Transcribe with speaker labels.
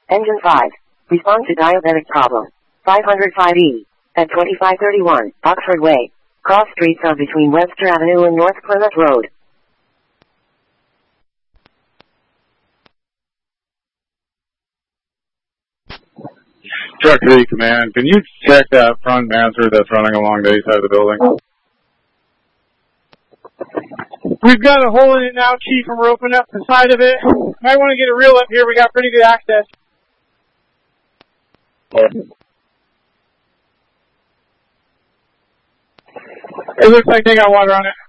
Speaker 1: Engine 5. Respond to diabetic problem. 505E. At 2531, Oxford Way. Cross streets on between Webster Avenue and North Plymouth Road.
Speaker 2: Truck 3 Command, can you check that front Mansard that's running along the east side of the building?
Speaker 3: We've got a hole in it now, Chief, and we're opening up the side of it. Might want to get a reel up here. We got pretty good access. It looks like they got water on it.